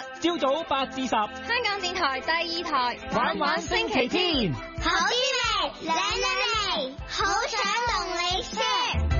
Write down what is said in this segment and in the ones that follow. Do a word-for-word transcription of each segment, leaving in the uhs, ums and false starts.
朝早八至十，香港電台第二台， 玩玩星期天， 好啲味，靚靚味，好想同你 share。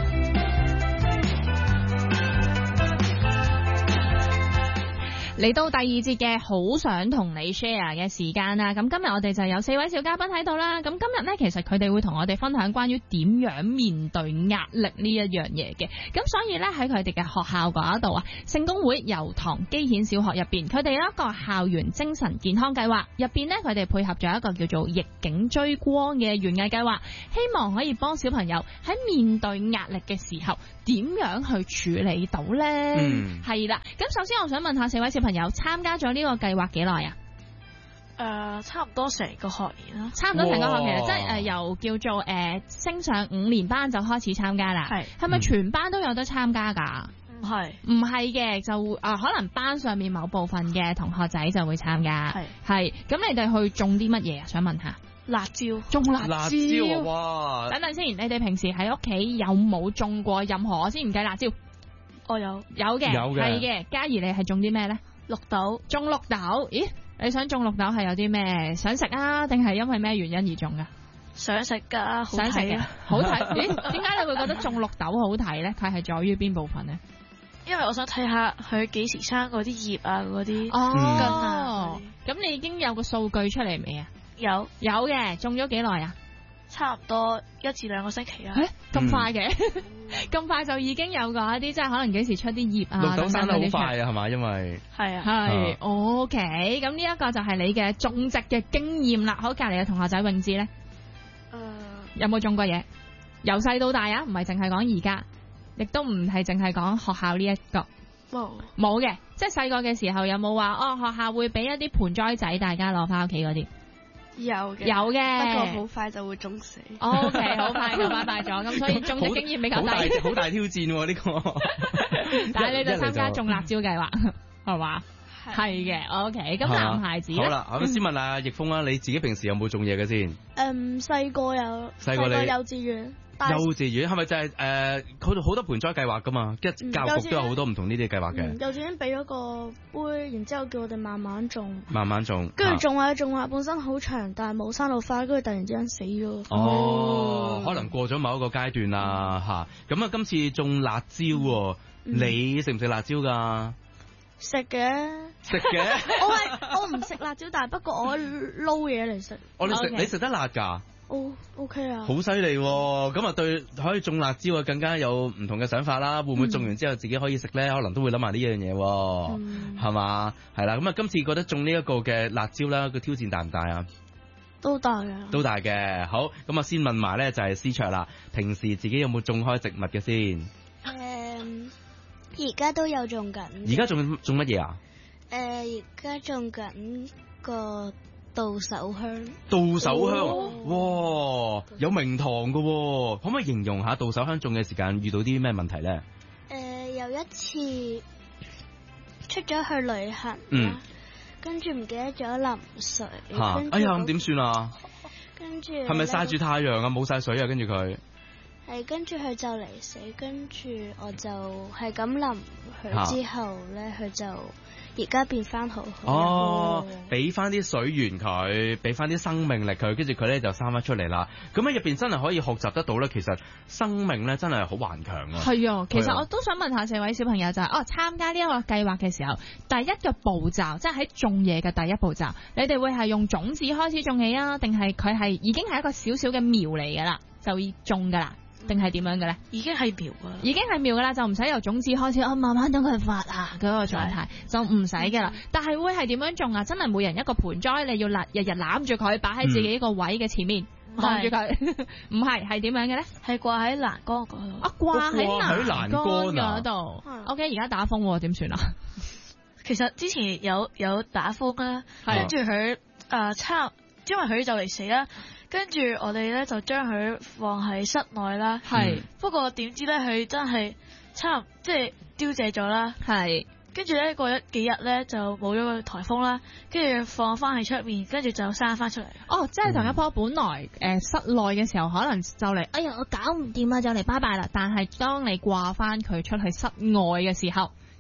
嚟到第二節嘅好想同你 share 嘅時間啦，咁今日我哋就有四位小嘉賓喺度啦。咁今日呢，其實佢哋會同我哋分享關於點樣面對壓力呢一樣嘢嘅。咁所以呢，喺佢哋嘅學校嗰度啊，聖公會油塘基顯小學入邊，佢哋有一個校園精神健康計劃入邊呢，佢哋配合咗一個叫做逆境追光嘅園藝計劃，希望可以幫小朋友喺面對壓力嘅時候點樣去處理到呢？嗯，係啦。咁首先我想問下四位小朋友，參加咗呢個計劃幾耐啊？ 誒、呃，差唔多成個學年啦， 差唔多成個學期，即係誒由叫做誒、呃、升上五年班就開始參加啦。係，係咪全班都有得參加噶？唔係，唔係嘅，就啊、呃、可能班上面某部分嘅同學仔就會參加。係，係，咁你哋去種啲乜嘢啊？想問下。辣椒，種辣椒，辣椒哇！等等先，你哋平時喺屋企有冇種過任何？我先唔計辣椒，我有，有嘅，有嘅，係嘅。嘉怡，你係種啲咩咧？綠豆，種綠豆。咦，你想種綠豆係有啲咩想食啊？定係因為咩原因而種噶？想食噶，想食嘅，好睇。咦，點解你會覺得種綠豆好睇咧？佢係在於邊部分咧？因為我想睇下佢幾時生嗰啲葉啊，嗰啲根啊。咁你已經有個數據出嚟未啊？有有嘅，種咗幾耐啊？差唔多一至兩個星期啦。誒，咁快嘅，咁快就已經有過一啲，即係可能幾時出啲葉啊？綠豆生得好快啊，係嘛？因為係啊，係 OK。咁呢一個就係你嘅種植嘅經驗啦。好，隔籬嘅同學仔泳智咧，誒，有冇種過嘢？由細到大啊，唔係淨係講而家，亦都唔係淨係講學校呢一個。冇冇嘅，即係細個嘅時候有冇話哦？學校會俾一啲盆栽仔，大家攞翻屋企嗰啲。有嘅，有嘅，不過好快就會種死。O K， 好快就拜拜咗，咁所以種植經驗比較低。好大，好大挑戰喎呢個。但係你就參加種辣椒計劃，係嘛？係嘅。O K， 咁男孩子好啦，我先問下易峰啦，你自己平時有冇種嘢嘅先？誒，細個有，細個你幼稚園。幼稚園係咪就係誒好多好多盆栽計劃噶嘛？即係教育局都有好多唔同呢啲計劃嘅。幼稚園俾咗個杯，然之後叫我哋慢慢種，慢慢種，跟住種下種下，本身好長，但係冇生到花，跟住突然之間死咗。哦，可能過咗某一個階段啦吓。咁啊，今次種辣椒，你食唔食辣椒噶？食嘅，食嘅。我係我唔食辣椒，但係不過我撈嘢嚟食。我你食你食得辣噶？哦 ，OK 啊，好犀利喎！咁啊，對，可以種辣椒啊，更加有唔同嘅想法啦。會唔會種完之後自己可以食咧？可能都會諗埋呢樣嘢，係嘛？係啦，咁啊，今次覺得種呢一個嘅辣椒啦，個挑戰大唔大啊？都大嘅，都大嘅。好，咁啊，先問埋咧就係思卓啦。平時自己有冇種開植物嘅先？誒，而家都有種緊。而家種種乜嘢啊？誒，而家種緊個。杜手香，杜手香，哦、哇，有名堂噶，可唔可以形容下杜手香種嘅時間遇到啲咩問題咧？誒、呃，有一次出咗去旅行，嗯，跟住唔記得咗淋水，吓、啊，哎呀，咁點算啊？跟住係咪曬住太陽啊？冇晒水啊？跟住佢係跟住佢就嚟死，跟住我就係咁淋佢之後咧，佢、啊、就。而家變翻好好哦，俾翻啲水源佢，俾翻啲生命力佢，跟住佢咧就生翻出嚟啦。咁喺入邊真係可以學習得到咧。其實生命咧真係好頑強啊。係啊，其實我都想問下四位小朋友就係、是、哦，參加呢一個計劃嘅時候，第一個步驟即係喺種嘢嘅第一步驟，你哋會係用種子開始種起啊，定係佢係已經係一個小小嘅苗嚟噶啦，就要種噶啦？定係點樣嘅咧？已經係苗噶啦，已經係苗噶啦，就唔使由種子開始，哦，慢慢等佢發芽嗰個狀態，就唔使噶啦。但係會係點樣種啊？真係每人一個盆栽，你要日日攬住佢，擺喺自己一個位嘅前面，望住佢。唔係，係點樣嘅咧？係掛喺欄杆嗰度。啊，掛喺欄杆嗰度。O K， 而家打風點算啊？其實之前有有打風啦，跟住佢誒差，因為佢就嚟死啦。跟住我哋咧就將佢放喺室內啦，係、嗯。不過點知咧佢真係差唔即係凋謝咗啦，係。跟住咧過咗幾日咧就冇咗個颱風啦，跟住放翻喺出面，跟住就生翻出嚟。哦，即係同一棵本來誒、呃、室內嘅時候可能就嚟，哎呀我搞唔掂啊，就嚟拜拜啦。但係當你掛翻佢出去室外嘅時候，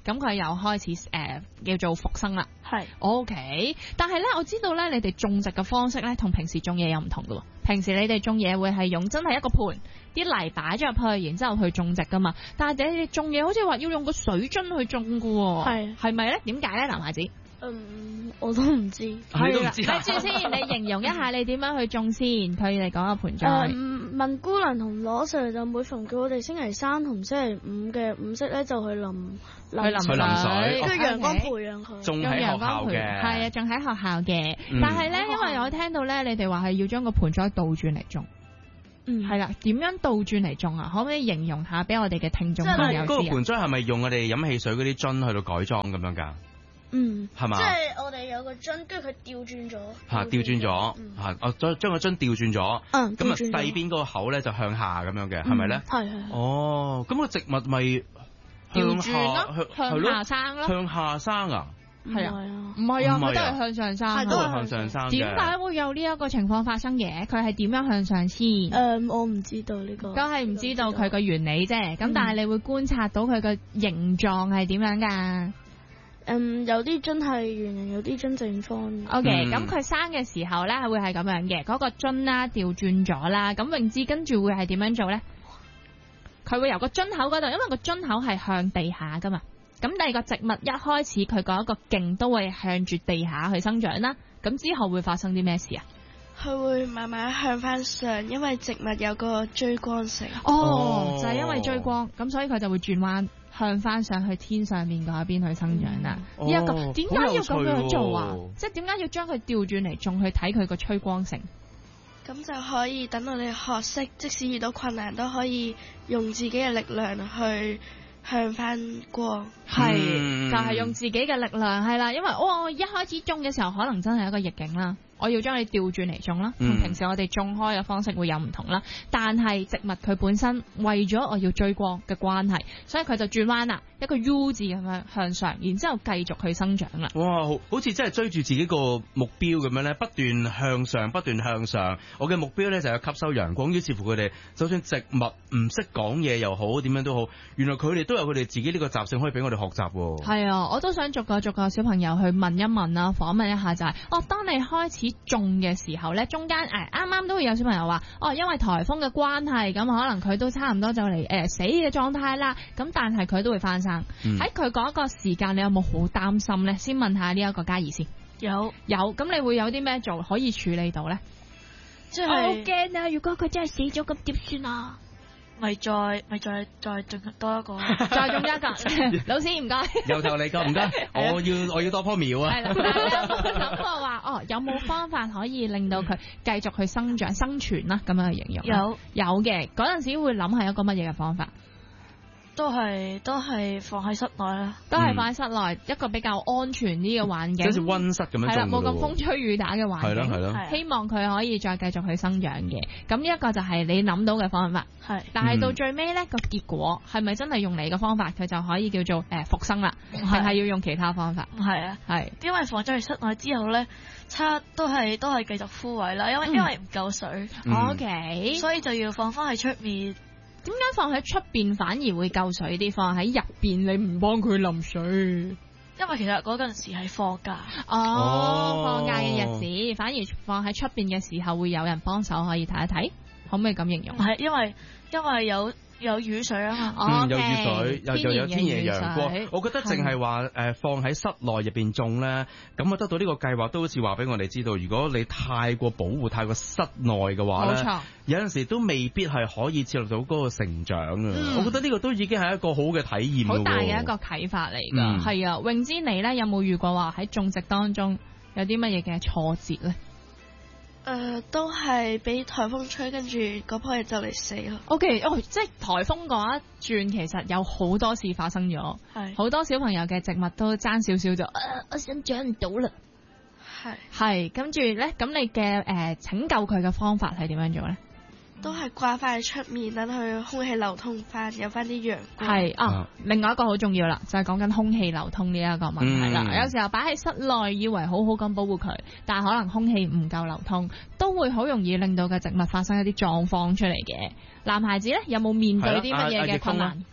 咁佢又開始誒、呃、叫做復生啦。 係 OK， 但係咧我知道咧，你哋種植嘅方式咧同平時種嘢有唔同㗎喎。平時你哋種嘢會係用真係一個盆，啲泥擺咗入去，然之後去種植噶嘛。但係你哋種嘢好似話要用個水樽去種㗎喎。係係咪咧？點解咧，男孩子？ 嗯，我都唔知。 係啦，咪住先，你形容一下你點樣去種先。佢哋講個盆栽。 誒，問姑娘同羅 Sir 就每逢叫我哋星期三同星期五嘅午息咧，就去淋去淋水， 跟住陽光培養佢。 種喺學校嘅， 係啊，種喺學校嘅。 嗯、 但係咧，因為我聽到咧，你哋話係要將個盆栽倒轉嚟種。嗯，係啦，點樣倒轉嚟種啊？可唔可以形容下俾我哋嘅聽眾朋友知啊？ 嗰個盆栽係咪用我哋飲汽水嗰啲樽去到改裝咁樣㗎？ 嗯， 係嘛？ 即係我哋有個樽，跟住佢調轉咗。 嚇，調轉咗，嚇，我將將個樽調轉咗。 嗯， 咁啊，細邊嗰個口咧就向下咁樣嘅，係咪咧？ 係係。 哦，咁個植物咪調轉咯，向下生咯。 向下生啊？ 係啊，唔係啊，佢都係向上生， 都係向上生。 點解會有呢一個情況發生嘅？佢係點樣向上先？ 誒，我唔知道呢個。 都係唔知道佢個原理啫。咁但係你會觀察到佢個形狀係點樣㗎？ 嗯，有啲樽係圓形，有啲樽正方。 O K， 咁佢生嘅時候咧，會係咁樣嘅，嗰、嗰個樽啦調轉咗啦，咁泳姿跟住會係點樣做咧？佢會由個樽口嗰度，因為個樽口係向地下噶嘛，咁第二個植物一開始佢嗰一個莖都會向住地下去生長啦，咁之後會發生啲咩事啊？ 佢會慢慢向翻上，因為植物有個追光性。 哦，哦就係因為追光，咁所以佢就會轉彎。向翻上去天上面嗰邊去生長啦，呢一、嗯哦這個點解要咁樣做啊？即係點解要將佢調轉嚟種去睇佢個趨光性？ 咁就可以等我哋學識，即使遇到困難都可以用自己嘅力量去向翻光。係、 嗯，就係、是、用自己嘅力量係啦，因為我、哦、一開始種嘅時候可能真係一個逆境啦。我要將你調轉嚟種啦，同平時我哋種開嘅方式會有唔同啦。但係植物佢本身為咗我要追光嘅關係，所以佢就轉彎啦，一個 U 字咁樣向上，然之後繼續去生長啦。 哇，好好似真係追住自己個目標咁樣咧，不斷向上，不斷向上。我嘅目標咧就係吸收陽光，於是乎佢哋就算植物唔識講嘢又好，點樣都好，原來佢哋都有佢哋自己呢個習性可以俾我哋學習喎。係啊，我都想逐個逐個小朋友去問一問啦，訪問一下就係、是，哦，當你開始種嘅時候咧，中間誒啱啱都會有小朋友話，哦，因為颱風嘅關係，咁可能佢都差唔多就嚟誒、呃、死嘅狀態啦。咁但係佢都會翻生。喺佢嗰個時間，你有冇好擔心咧？先問下呢一個嘉怡先。 有有，咁你會有啲咩做可以處理到咧？ 即係我好驚啊！如果佢真係死咗，咁點算啊？ 咪再咪再再種多一個， 再種一個。老師唔該， 由頭嚟過唔該，我要我要多棵苗啊。係啦， 諗過話哦，有冇方法可以令到佢繼續去生長生存啦？咁樣去形容。 有有嘅，嗰陣時會諗係一個乜嘢嘅方法？ 都係都係放喺室內啦， 都係放喺室內、嗯、一個比較安全啲嘅環境， 好似溫室咁樣，係啦，冇咁風吹雨打嘅環境， 係咯係咯， 希望佢可以再繼續去生長嘅。咁呢一個就係你諗到嘅方法，係。但係到最尾咧個結果係咪真係用你嘅方法，佢就可以叫做誒復生啦？定係要用其他方法？ 係啊，係。因為放咗喺室內之後咧，差都係都係繼續枯萎啦，因為、嗯、因為唔夠水、 嗯、，OK， 所以就要放翻喺出面。 點解放喺出邊反而會夠水啲？放喺入邊你唔幫佢淋水？ 因為其實嗰陣時係放假， 哦，哦放假嘅日子，反而放喺出邊嘅時候會有人幫手可以睇一睇，可唔可以咁形容？ 係因為因為有。有雨水啊嘛， 嗯，有雨水，又又有天然陽光。我覺得淨係話誒放喺室內入邊種咧，咁啊得到呢個計劃都好似話俾我哋知道，如果你太過保護、太過室內嘅話咧，冇錯，有陣時都未必係可以接受到嗰個成長啊、嗯。我覺得呢個都已經係一個好嘅體驗，好大嘅一個啟發嚟㗎。係、嗯、啊，泳姿你咧有冇遇過話喺種植當中有啲乜嘢嘅挫折咧？ 誒、呃，都係俾颱風吹，跟住嗰棵嘢就嚟死咯。 O K，哦，即係颱風嗰一轉，其實有好多事發生咗，係好多小朋友嘅植物都爭少少咗，我想長唔到啦。係係，跟住咧，咁你嘅誒、呃、拯救佢嘅方法係點樣做咧？ 都係掛翻喺出面，等佢空氣流通翻，有翻啲陽光。係啊、哦， 另外一個好重要啦，就係講緊空氣流通呢一個問題啦、嗯。有時候擺喺室內，以為好好咁保護佢，但係可能空氣唔夠流通，都會好容易令到嘅植物發生一啲狀況出嚟嘅。男孩子咧，有冇面對啲乜嘢嘅困難？ 係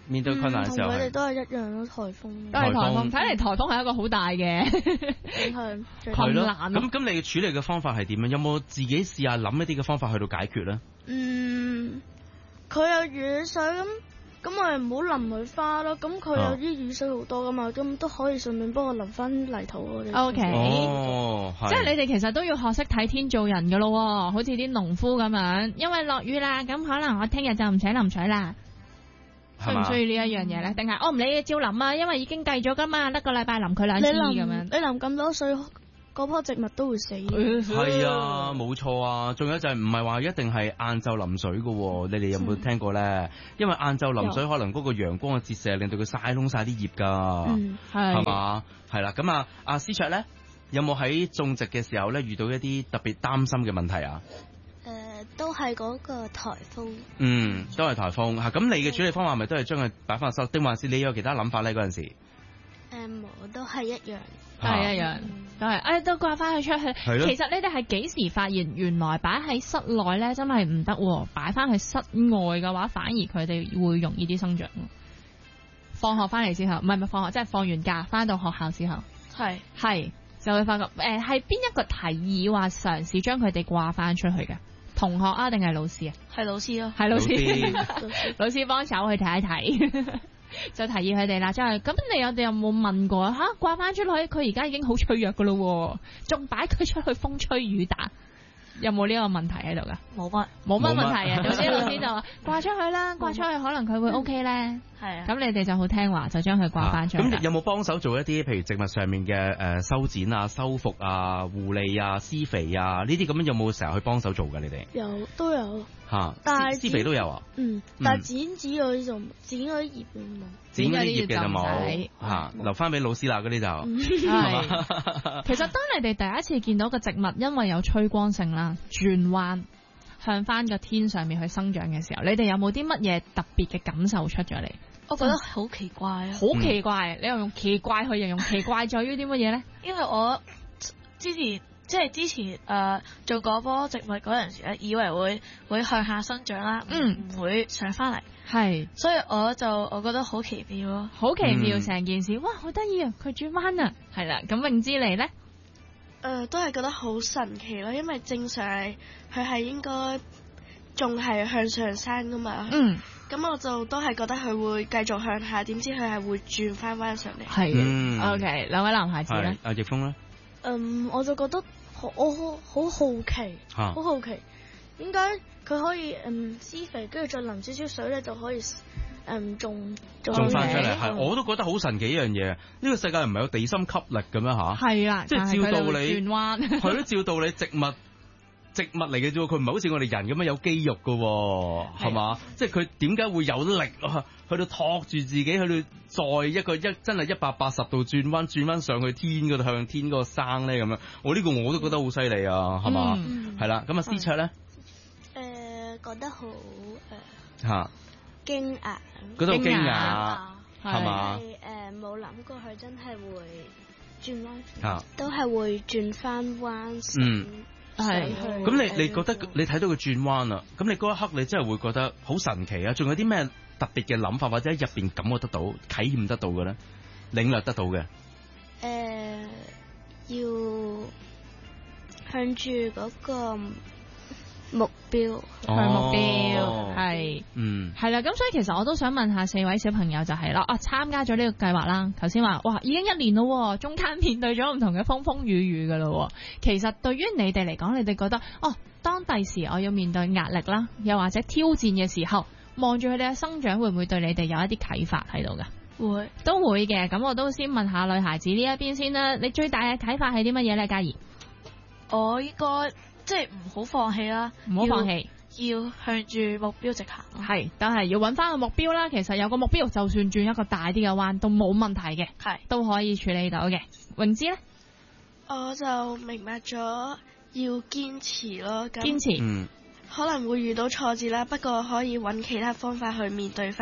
面對困難嘅時候， 佢哋都係一樣咯，颱風。 都係颱風，睇嚟颱風係一個好大嘅影響困難。 咁咁，你處理嘅方法係點樣？有冇自己試下諗一啲嘅方法去到解決咧？ 嗯，佢有雨水咁。咁我哋唔好淋佢花咯，咁佢有啲雨水好多噶嘛，咁都可以順便幫我淋翻泥土我哋。 O K，哦，即係你哋其實都要學識睇天做人噶咯，好似啲農夫咁樣，因為落雨啦，咁可能我聽日就唔使淋水啦。需唔需要呢一樣嘢咧？定係我唔理你照淋啊，因為已經計咗噶嘛，得個禮拜淋佢兩次咁樣。 你淋咁多水，嗰棵植物都會死。 係啊，冇錯啊。仲有就係唔係話一定係晏晝淋水噶，你哋有冇聽過咧？嗯、因為晏晝淋水可能嗰個陽光嘅折射令到佢曬燶晒啲葉噶，係嘛？係啦，咁啊，阿思卓咧，有冇喺種植嘅時候咧遇到一啲特別擔心嘅問題啊？ 誒、呃，都係嗰個颱風。 嗯，都係颱風嚇。咁你嘅處理方法係咪都係將佢擺翻落收，定還是你有其他諗法咧？嗰陣時誒， 冇、呃，都係一樣。 都係一樣，都係，誒，都掛翻佢出去。其實你哋係幾時發現原來擺喺室內咧真係唔得，擺翻去室外嘅話，反而佢哋會容易啲生長。放學翻嚟之後，唔係唔係放學，即係放完假翻到學校之後，係係就會發覺，誒、呃，係邊一個提議話嘗試將佢哋掛翻出去嘅？同學啊，定係老師啊？ 係老師咯， 係老師，老師幫手去睇一睇。就提議佢哋啦，即係咁你有哋有冇問過吓？掛翻出去，佢而家已經好脆弱噶咯，仲擺佢出去風吹雨打，有冇呢個問題喺度噶？ 冇乜， 冇乜問題啊！有啲老師就話掛出去啦，掛出去可能佢會 OK 咧。係啊，咁你哋就好聽話，就將佢掛翻出去。咁、啊、 有冇幫手做一啲譬如植物上面嘅誒修剪啊、修復啊、護理啊、施肥啊呢啲咁樣，有冇成日去幫手做噶？你哋有都有吓， 但係施肥都有啊。嗯， 但係剪紙嗰啲就剪嗰啲葉嘅冇， 剪嗰啲葉嘅就冇吓，留翻俾老師啦嗰啲就係。 其實當你哋第一次見到個植物因為有趨光性啦，轉彎向翻個天上面去生長嘅時候，你哋有冇啲乜嘢特別嘅感受出咗嚟？ 我覺得好奇怪啊！ 好、嗯、奇怪，你又用奇怪去形容奇怪在於啲乜嘢咧？ 因為我之前即係之前誒、呃、做嗰棵植物嗰陣時咧，以為會會向下生長啦，唔、嗯、會上翻嚟，係，所以我就我覺得好奇妙咯， 好奇妙成、嗯、件事，哇，好得意啊！佢轉彎啊，係啦，咁詠芝你咧？誒、 呃，都係覺得好神奇咯，因為正常佢係應該仲係向上生噶嘛，嗯。咁我就都係覺得佢會繼續向下，點知佢係會轉翻翻上嚟。係、 嗯、，OK，兩位男孩子咧， 阿奕峰咧， 嗯，我就覺得好我好好好奇，好、啊、好奇，點解佢可以嗯施肥，跟住再淋少少水咧，就可以嗯種種翻出嚟。係，我都覺得好神奇一樣嘢。呢、這個世界唔係有地心吸力咁樣吓？係啦，即係照道理，轉彎，係咯，照道理植物。植物嚟嘅啫，佢唔係好似我哋人咁樣有肌肉噶，係嘛？即係佢點解會有力啊？去到托住自己，去到再一個一真係一百八十度轉彎，轉彎上去天嗰度向天嗰個生咧咁樣。我呢個我都覺得好犀利啊，係嘛？係、嗯、啦，咁啊，思卓咧？誒、 呃，覺得好誒吓驚訝， 覺得好驚訝，係嘛？ 誒，冇諗過佢真係會轉彎，啊、都係會轉翻彎。嗯。 係，咁你你覺得你睇到佢轉彎啦，咁你嗰一刻你真係會覺得好神奇啊！仲有啲咩特別嘅諗法或者喺入邊感覺得到、體驗得到嘅咧，領略得到嘅？誒、 呃，要向住嗰個目標，向、 哦、目標係，嗯，係啦。咁所以其實我都想問下四位小朋友就係、是、啦，啊，參加咗呢個計劃啦。頭先話哇，已經一年咯，中間面對咗唔同嘅風風雨雨噶啦。其實對於你哋嚟講，你哋覺得哦，當第時我要面對壓力啦，又或者挑戰嘅時候，望住佢哋嘅生長，會唔會對你哋有一啲啟發喺度噶？會，都會嘅。咁我都先問下女孩子呢一邊先啦。你最大嘅啟發係啲乜嘢咧，嘉怡？ 我應該。即係唔好放棄啦，唔好放棄，要向住目標直行。 係，但係要揾翻個目標啦。其實有個目標，就算轉一個大啲嘅彎都冇問題嘅，係都可以處理到嘅。詠芝咧， 我就明白咗要堅持咯。 堅持，嗯， 可能會遇到挫折啦，不過可以揾其他方法去面對翻。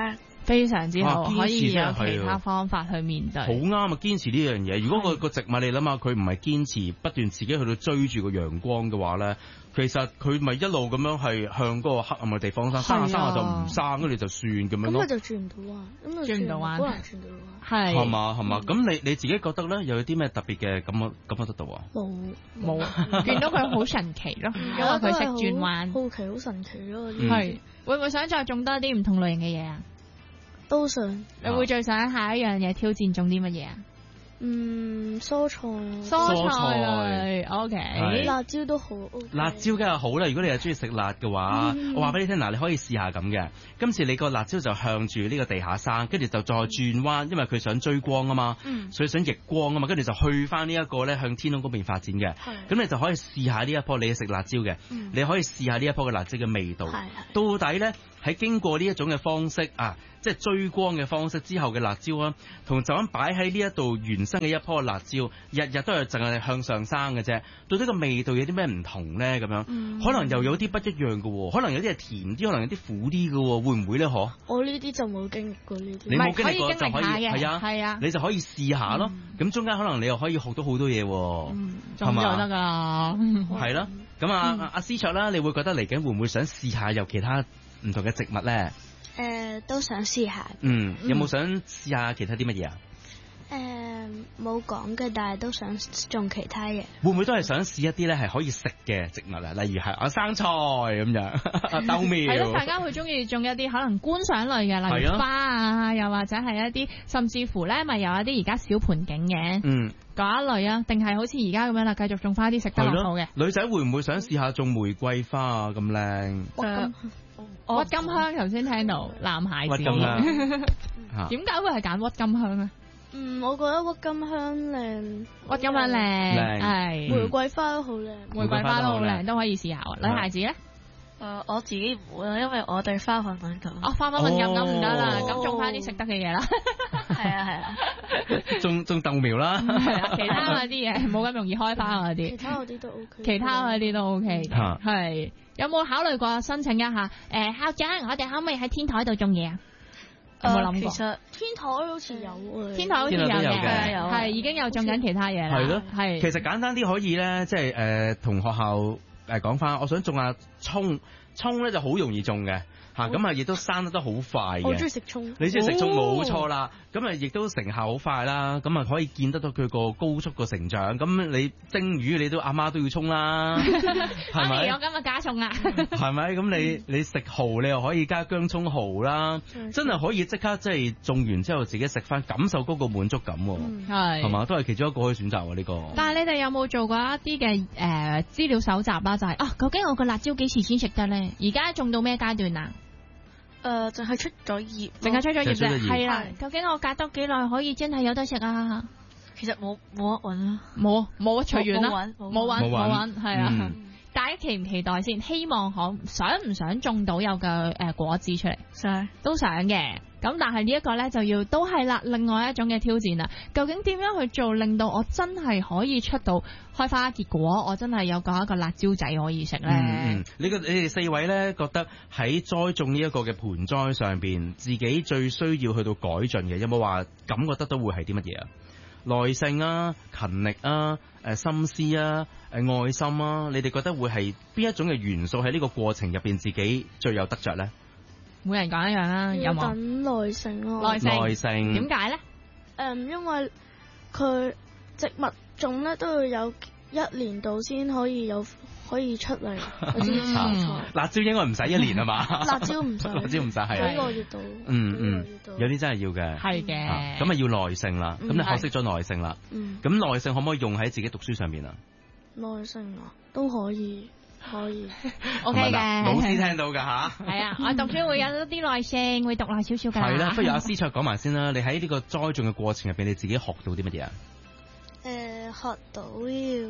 非常之好，可以有其他方法去面對。 好啱啊！堅持呢樣嘢。如果個個植物你諗下，佢唔係堅持不斷自己去到追住個陽光嘅話咧，其實佢咪一路咁樣係向嗰個黑暗嘅地方生，生下生下就唔生，跟住就算咁樣咯。 咁佢就轉唔到啊，咁就轉唔到啊， 好難轉到啊。 係係嘛係嘛？咁你你自己覺得咧，又有啲咩特別嘅感覺感覺得到啊？ 冇冇，見到佢好神奇咯，因為佢識轉彎。 好奇好神奇咯， 係會唔會想再種多啲唔同類型嘅嘢啊？ 都想。 你會最想下一樣嘢挑戰種啲乜嘢啊？ 嗯，蔬菜。 蔬菜類 ，OK。 辣椒都好。 辣椒梗係好啦，如果你係中意食辣嘅話，嗯、我話俾你聽嗱，你可以試下咁嘅。今次你個辣椒就向住呢個地下生，跟住就再轉彎，因為佢想追光啊嘛，嗯、所以想逆光啊嘛，跟住就去翻呢一個咧向天空嗰邊發展嘅。咁你就可以試下呢一棵你食辣椒嘅，嗯、你可以試下呢一棵嘅辣椒嘅味道，到底咧喺經過呢一種嘅方式啊。即係追光嘅方式之後嘅辣椒啊，同就咁擺喺呢一度原生嘅一棵辣椒，日日都係淨係向上生嘅啫。到底個味道有啲咩唔同咧？咁樣、嗯、可能又有啲不一樣嘅喎，可能有啲係甜啲，可能有啲苦啲嘅喎，會唔會咧？嗬？我呢啲就冇經歷過呢啲， 你冇經歷過就可以係啊， 係啊，你就可以試下咯。咁、嗯、中間可能你又可以學到好多嘢喎， 係嘛、嗯？就得㗎， 係咯。咁啊，阿思卓啦，你會覺得嚟緊會唔會想試下有其他唔同嘅植物咧？ 誒、呃，都想試下。 嗯，有冇想試下其他啲乜嘢啊？ 誒、呃，冇講嘅，但係都想種其他嘢。 會唔會都係想試一啲咧係可以食嘅植物啊？例如係啊生菜咁樣，豆苗。 係咯，大家會中意種一啲可能觀賞類嘅，例如花啊，又或者係一啲，甚至乎咧咪有一啲而家小盆景嘅。嗯。嗰一類啊，定係好似而家咁樣啦，繼續種花啲食得落肚嘅。 女仔會唔會想試下種玫瑰花啊？咁靚。 鬱金香頭先聽到男孩子， 鬱金香， 點解會係揀鬱金香咧？ 嗯，我覺得鬱金香靚， 鬱金香靚，係玫瑰花都好靚， 玫瑰花都好靚，都可以試下。女孩子咧？ 誒，我自己唔會啦，因為我對花粉敏感。 哦，花粉敏感咁唔得啦，咁種翻啲食得嘅嘢啦。 係啊係啊， 種種豆苗啦。 係啊，其他嗰啲嘢冇咁容易開花嗰啲。 其他嗰啲都 OK。 其他嗰啲都 OK。係。有冇考慮過申請一下？誒，校長，我哋可唔可以喺天台度種嘢啊？有冇諗過？ 其實天台好似有嘅。 天台好似有嘅，係已經有種緊其他嘢啦。係咯，係。 其實簡單啲可以咧，即係誒同學校誒講翻，我想種下葱，葱咧就好容易種嘅。嚇咁啊，亦都生得都好快嘅。 我中意食葱， 你中意食葱冇錯啦。咁啊，亦都成效好快啦。咁啊，可以見得到佢個高速個成長。咁你蒸魚，你都阿媽都要葱啦，係咪？ 我今日加葱啦。 係咪？咁你你食蠔，你又可以加薑葱蠔啦。真係可以即刻即係種完之後自己食翻，感受嗰個滿足感。係係嘛，都係其中一個可以選擇喎呢個。 但係你哋有冇做過一啲嘅誒資料搜集啦？就係啊，究竟我個辣椒幾時先食得咧？而家種到咩階段啊？ 誒，就係出咗葉， 淨係出咗葉啫，係啦。究竟我隔多幾耐可以真係有得食啊？ 其實冇冇得搵啦， 冇冇得隨緣啦，冇搵冇搵， 係啊。大家期唔期待先？希望可想唔想種到有個誒果子出嚟？想，都想嘅。咁但係呢一個咧就要都係啦，另外一種嘅挑戰啦。究竟點樣去做，令到我真係可以出到開花結果？我真係有個一個辣椒仔可以食咧。 嗯嗯，你個你哋四位咧覺得喺栽種呢一個嘅盆栽上邊，自己最需要去到改進嘅，有冇話感覺得到會係啲乜嘢啊？耐性啊、勤力啊、誒心思啊、誒愛心啊，你哋覺得會係邊一種嘅元素喺呢個過程入邊自己最有得着咧？ 每人講一樣啊，有冇？ 等耐性咯。 耐性。 耐性。 點解咧？ 誒，因為佢植物種咧都要有一年度先可以有可以出嚟嗰啲菜。 辣椒應該唔使一年啊嘛。 辣椒唔使。 辣椒唔使係。 幾個月到。 嗯嗯。有啲真係要嘅。 係嘅。 咁啊要耐性啦，咁你學識咗耐性啦。嗯。咁耐性可唔可以用喺自己讀書上邊啊？ 耐性啊，都可以。可以 ，OK 嘅。 老師聽到㗎吓。 係啊，我讀書會有一啲耐性，會讀耐少少㗎。 係啦，不如阿思卓講埋先啦。你喺呢個栽種嘅過程入邊，你自己學到啲乜嘢啊？ 誒、呃，學到要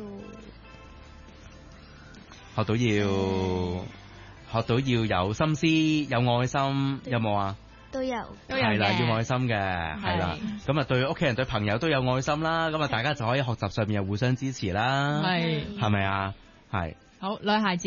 學到要、嗯、學到要有心思、有愛心，有冇啊？ 都有， 都有係啦，要愛心嘅，係啦。咁啊，對屋企人、對朋友都有愛心啦。咁啊，大家就可以學習上面又互相支持啦。係，係咪啊？係。 好，女孩子咧？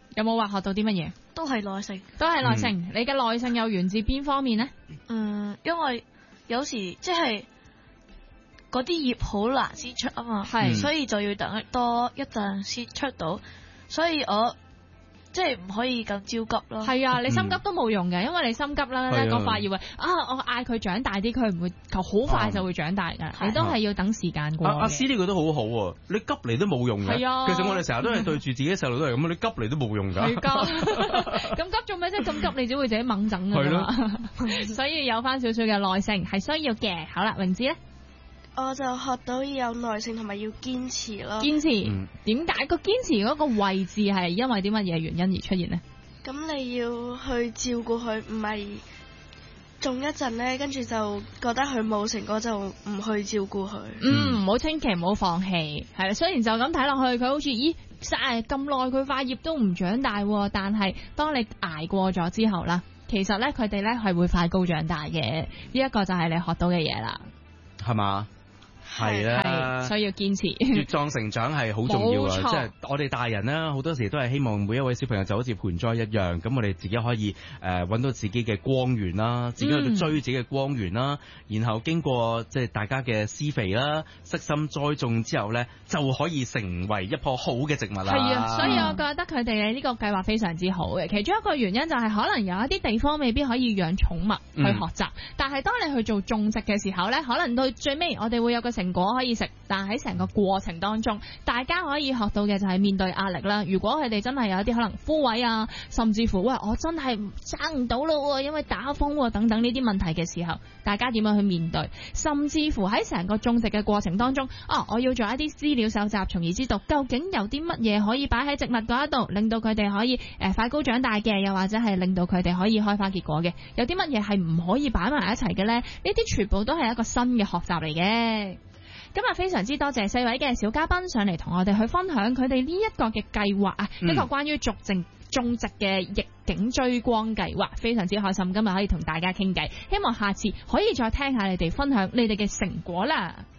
有冇話學到啲乜嘢？ 都係耐性， 都係耐性。嗯、你嘅耐性又源自邊方面呢？ 嗯，因為有時即係嗰啲葉好難先出啊嘛，係、嗯，所以就要等多一陣先出到，所以我。即係唔可以咁焦急咯。係啊，你心急都冇用嘅，因為你心急啦，咧、嗯、個發葉啊，我嗌佢長大啲，佢唔會求好快就會長大㗎、啊。你都係要等時間過。 阿阿師呢個都好好喎，你急嚟都冇用嘅。係啊，其實我哋成日都係對住自己細路都係咁，你急嚟都冇用㗎。 咁急做咩啫？咁急你只會自己猛整㗎嘛。所以有翻少少嘅耐性係需要嘅。好啦，榮子咧。 我就學到要有耐性同埋要堅持咯。 堅持，點解個堅持嗰個位置係因為啲乜嘢原因而出現呢？ 咁你要去照顧佢，唔係種一陣呢，跟住就覺得佢冇成果就唔去照顧佢。 嗯，唔好千祈唔好放棄。係啦，雖然就咁睇落去，佢好似咦曬咁耐，佢塊葉都唔長大，但係當你捱過咗之後啦，其實咧佢哋咧係會快高長大嘅。呢一個就係你學到嘅嘢啦， 係嘛？係啦， 所以要堅持。 茁壯成長係好重要啊！即係我哋大人啦，好多時都係希望每一位小朋友就好似盆栽一樣，咁我哋自己可以誒揾、呃、到自己嘅光源啦，自己去追自己嘅光源啦、嗯，然後經過即係大家嘅施肥啦、悉心栽種之後咧，就可以成為一棵好嘅植物啦。 係啊，所以我覺得佢哋嘅呢個計劃非常之好嘅。其中一個原因就係可能有一啲地方未必可以養寵物去學習、嗯，但係當你去做種植嘅時候咧，可能到最尾我哋會有個成果可以食，但係喺成個過程當中，大家可以學到嘅就係面對壓力啦。如果佢哋真係有一啲可能枯萎啊，甚至乎喂我真係生唔到咯，因為打風等等呢啲問題嘅時候，大家點樣去面對？甚至乎喺成個種植嘅過程當中，啊，我要做一啲資料搜集，從而知道究竟有啲乜嘢可以擺喺植物嗰一度，令到佢哋可以誒、呃、快高長大嘅，又或者係令到佢哋可以開花結果嘅。有啲乜嘢係唔可以擺埋一齊嘅呢？呢啲全部都係一個新嘅學習嚟嘅。今日非常之多謝四位嘅小嘉賓上嚟同我哋去分享佢哋呢一個嘅計劃啊，一個關於種植種植嘅逆境追光計劃，非常之開心今日可以同大家傾偈，希望下次可以再聽下你哋分享你哋嘅成果啦。